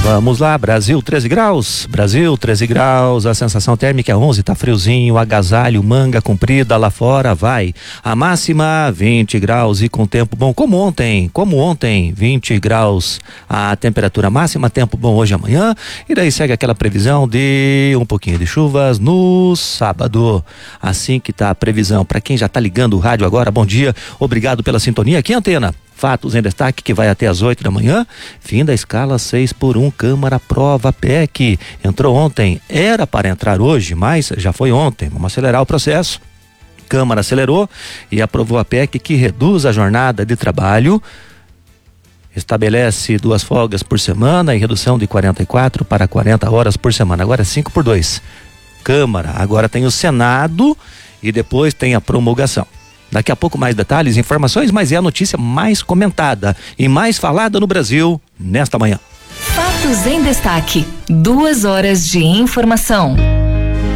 Vamos lá, Brasil 13 graus, Brasil 13 graus, a sensação térmica é 11, tá friozinho, agasalho, manga comprida lá fora, vai. A máxima 20 graus e com tempo bom, como ontem, 20 graus a temperatura máxima, tempo bom hoje e amanhã, e daí segue aquela previsão de um pouquinho de chuvas no sábado. Assim que tá a previsão. Para quem já tá ligando o rádio agora, bom dia, obrigado pela sintonia. Aqui Antena. Fatos em destaque que vai até às 8 da manhã, fim da escala 6x1, Câmara aprova PEC, entrou ontem, era para entrar hoje, mas já foi ontem, vamos acelerar o processo. Câmara acelerou e aprovou a PEC que reduz a jornada de trabalho, estabelece 2 folgas por semana e redução de 44 para 40 horas por semana, agora é 5x2. Câmara, agora tem o Senado e depois tem a promulgação. Daqui a pouco mais detalhes, informações, mas é a notícia mais comentada e mais falada no Brasil nesta manhã. Fatos em destaque, 2 horas de informação.